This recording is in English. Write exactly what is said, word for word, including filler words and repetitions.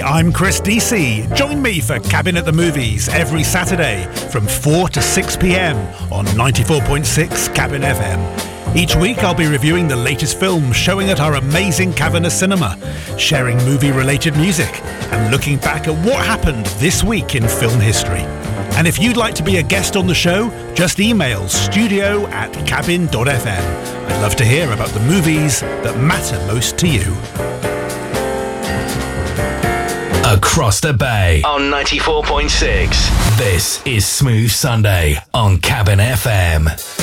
I'm Chris D C. Join me for Cabin at the Movies every Saturday from four to six p.m. on ninety-four point six Cabin F M. Each week I'll be reviewing the latest films showing at our amazing Cavanagh Cinema, sharing movie-related music, and looking back at what happened this week in film history. And if you'd like to be a guest on the show, just email studio at cabin dot f m. I'd love to hear about the movies that matter most to you. Across the Bay on ninety-four point six. This is Smooth Sunday on Cabin F M.